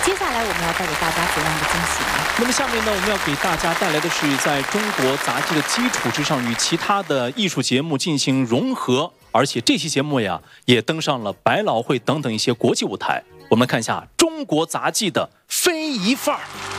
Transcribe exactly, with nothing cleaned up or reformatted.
接下来我们要带给大家怎样的惊喜呢？ 那么下面呢，我们要给大家带来的是在中国杂技的基础之上，与其他的艺术节目进行融合，而且这期节目呀，也登上了百老汇等等一些国际舞台。我们来看一下中国杂技的非遗范儿。